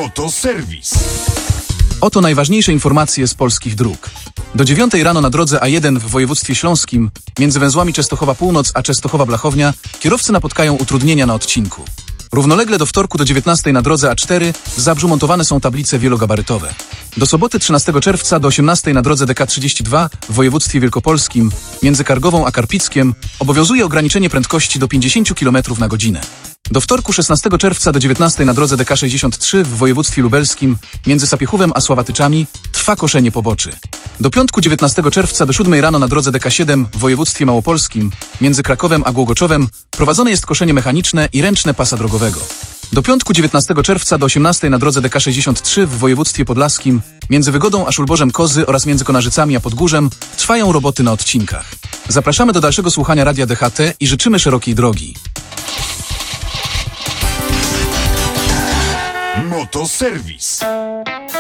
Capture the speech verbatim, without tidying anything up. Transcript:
Motoserwis. Oto najważniejsze informacje z polskich dróg. Do dziewiątej rano na drodze A jeden w województwie śląskim, między węzłami Częstochowa Północ a Częstochowa Blachownia, kierowcy napotkają utrudnienia na odcinku. Równolegle do wtorku do dziewiętnastej na drodze A cztery w Zabrzu montowane są tablice wielogabarytowe. Do soboty trzynastego czerwca do osiemnastej na drodze D K trzydzieści dwa w województwie wielkopolskim, między Kargową a Karpickiem, obowiązuje ograniczenie prędkości do pięćdziesiąt kilometrów na godzinę. Do wtorku szesnastego czerwca do dziewiętnastej na drodze D K sześćdziesiąt trzy w województwie lubelskim, między Sapiechówem a Sławatyczami, trwa koszenie poboczy. Do piątku dziewiętnastego czerwca do siódmej rano na drodze D K siedem w województwie małopolskim, między Krakowem a Głogoczowem, prowadzone jest koszenie mechaniczne i ręczne pasa drogowego. Do piątku dziewiętnastego czerwca do osiemnastej na drodze D K sześćdziesiąt trzy w województwie podlaskim, między Wygodą a Szulborzem Kozy oraz między Konarzycami a Podgórzem, trwają roboty na odcinkach. Zapraszamy do dalszego słuchania Radia D H T i życzymy szerokiej drogi. Motoserwis.